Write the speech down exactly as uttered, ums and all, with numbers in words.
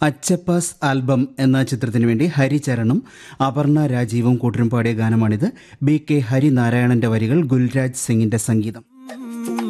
Achappa's album എന്ന ചിത്രത്തിനു വേണ്ടി ഹരിചരണും അപർണ രാജീവും കൂട്ടരും പാടിയ ഗാനമാണിത്. ബി കെ ഹരിനാരായണന്റെ വരികൾ, ഗുൽരാജ് സിംഗിന്റെ സംഗീതം.